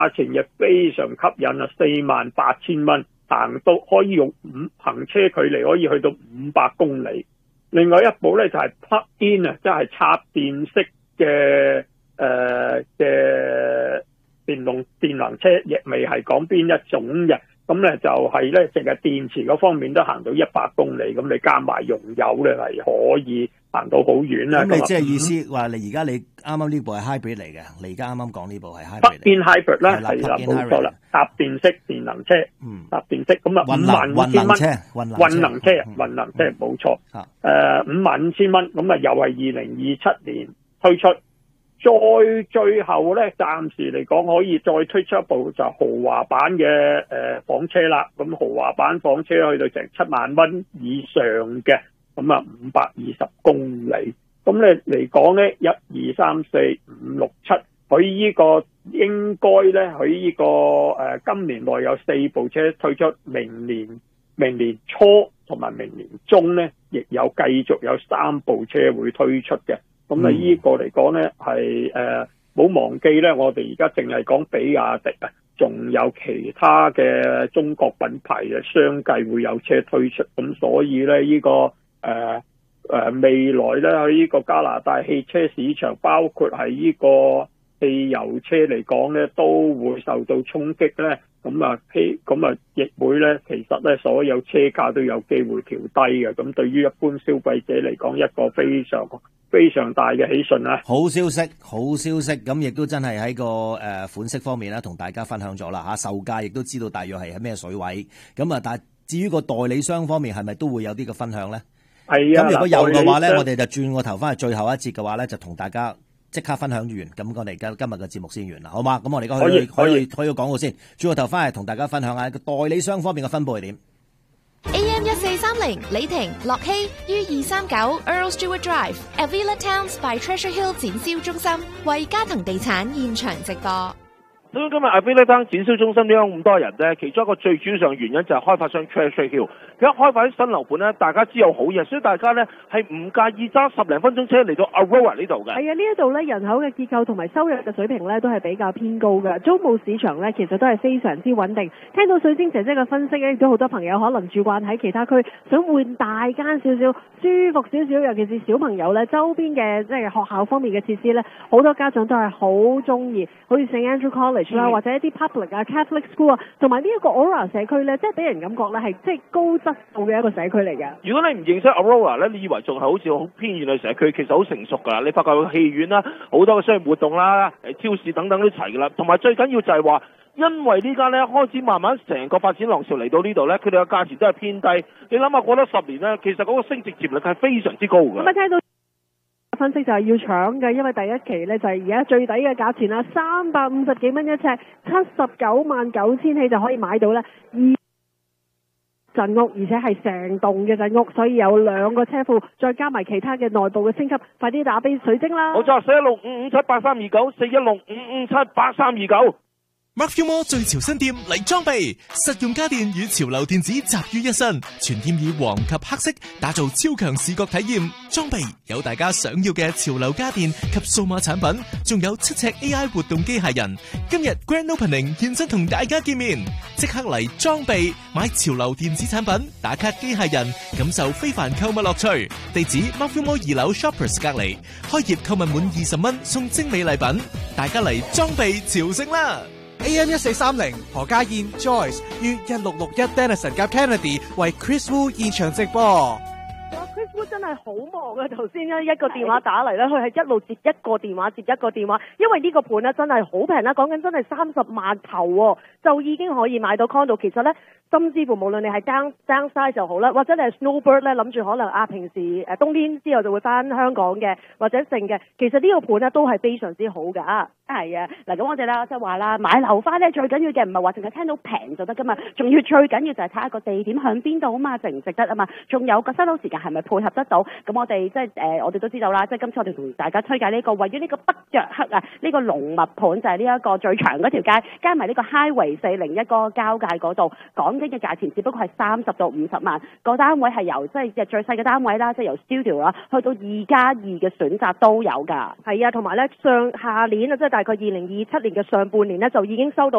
價錢亦非常吸引啊，48,000蚊，行到可以用行車距離可以去到500公里。另外一部咧就係 plug in 啊，即係插電式嘅電能車，亦未係講邊一種嘅。咁咧就係咧，淨係電池嗰方面都行到100公里，咁你加埋用油咧係可以行到好遠啦。 咁你即係意思話，你而家你啱啱呢部係 hybrid 嚟嘅，你而家啱啱講呢部係 hybrid。 plug-in hybrid 啦，係啦，冇錯啦，插電式電能車，插電式咁啊，55,000蚊，混能車冇錯，55,000蚊，咁啊又係2027年推出。最後咧，暫時嚟講可以再推出一部就豪華版嘅房車啦。咁豪華版房車去到成7萬蚊以上嘅，咁啊520公里。咁咧嚟講咧，1、2、3、4、5、6、7，佢呢個應該咧，佢呢個今年內有4部車推出，明年初同埋明年中咧，亦有繼續有3部車會推出嘅。咁啊，呢個嚟講咧係冇忘記咧，我哋而家淨係講比亞迪啊，仲有其他嘅中國品牌嘅相繼會有車推出，咁所以咧呢個未來咧喺呢個加拿大汽車市場，包括係呢個汽油車嚟講咧，都會受到衝擊咧。咁啊亦會咧，其實咧所有車價都有機會調低嘅。咁對於一般消費者嚟講，一個非常大嘅喜訊啊！ 好消息，咁亦都真係喺個款式方面咧，同大家分享咗啦嚇，售價亦都知道大約係喺咩水位。咁啊，但係至於個代理商方面係咪都會有啲嘅分享咧？ 係啊， 咁如果有嘅話咧，我哋就轉個頭翻去最後一節嘅話咧，就同大家即刻分享完。咁我哋今日嘅節目先完啦，好嘛？咁我哋而家可以廣告先，轉個頭翻嚟同大家分享下個代理商方面嘅分佈係點。 AM1430李婷、樂希於239 Earl Stewart Drive Avila Towns by Treasure Hill 展銷中心為嘉騰地產現場直播。 咁今日Avila Towns展銷中心點解咁多人呢？其中一個最主要上原因就係開發商 Treasure Hill， 而家開發啲新樓盤呢，大家知有好嘢，所以大家呢係唔介意揸10零分鐘車嚟到 Aurora 呢度嘅。 係啊，呢一度呢人口嘅結構同埋收入嘅水平呢都係比較偏高嘅，租務市場呢其實都係非常之穩定。聽到水晶姐姐嘅分析呢，亦都好多朋友可能住慣喺其他區，想換大間少少、舒服少少，尤其是小朋友呢，周邊嘅即係學校方面嘅設施呢，好多家長都係好中意，好似 St Andrew College啦，或者一啲 public 啊、Catholic School 啊，同埋呢一個 Aurora 社區咧，即係俾人感覺咧係即係高質素嘅一個社區嚟嘅。 如果你唔認識 Aurora 咧，你以為仲係好似好偏遠嘅社區，其實好成熟㗎啦。你發覺有戲院啦，好多嘅商業活動啦、超市等等都齊㗎啦。同埋最緊要就係話，因為呢間咧開始慢慢成個發展浪潮嚟到呢度咧，佢哋嘅價錢都係偏低。你諗下過多10年咧，其實嗰個升值潛力係非常之高㗎。 咁啊，聽到分析就係要搶嘅，因為第一期咧就係而家最抵嘅價錢啦，350幾蚊一尺，799000起就可以買到咧2陣屋，而且係成棟嘅陣屋，所以有2個車庫，再加埋其他嘅內部嘅升級，快啲打俾水晶啦！ 冇錯，4165578329 4165578329。 Mark More 最潮新店嚟裝備，實用家電與潮流電子集於一身，全店以黃及黑色打造超強視覺體驗。裝備有大家想要嘅潮流家電及數碼產品，仲有7尺 AI 活動機械人。今日 Grand Opening 現身同大家見面，即刻嚟裝備買潮流電子產品，打卡機械人，感受非凡購物樂趣。地址 Mark More 2樓 Shoppers 隔離，開業購物滿20蚊送精美禮品，大家嚟裝備朝聖啦！ AM1430 何家燕 Joyce 於1661 Denison 夾 Kennedy 為 Chris Wu 現場直播。 Chris Wu 真係好忙啊！頭先咧一個電話打嚟咧，佢係一路接一個電話，因為呢個盤咧真係好平啦，講緊真係30萬頭喎，就已經可以買到 condo。其實咧，甚至乎無論你係 downside 就好啦，或者你係 snowbird 咧，諗住可能平時冬天之後就會翻香港嘅，或者剩嘅，其實呢個盤咧都係非常之好㗎。係啊，嗱咁我哋啦即係話啦，買樓花咧最緊要嘅唔係話淨係聽到平就得㗎嘛，仲要最緊要就係睇下個地點響邊度啊嘛，值唔值得啊嘛，仲有個收樓時間係咪配合得到。咁我哋即係我哋都知道啦，即係今次我哋同大家推介呢個位於呢個北約克啊，呢個龍脈盤就係呢一個最長嗰條街，加埋呢個 Highway 401嗰個交界嗰度，講緊嘅價錢只不過係30到50萬，個單位係由即係最細嘅單位啦，即係由 studio 啦，去到2+2嘅選擇都有㗎。係啊，同埋咧下年啊，即係大概2027年嘅上半年咧，就已經收到